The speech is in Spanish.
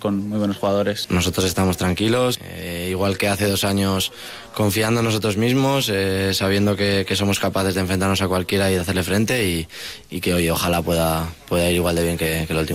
con muy buenos jugadores. Nosotros estamos tranquilos, igual que hace 2 años, confiando en nosotros mismos, sabiendo que somos capaces de enfrentarnos a cualquiera y de hacerle frente y que oye, ojalá pueda ir igual de bien que el último.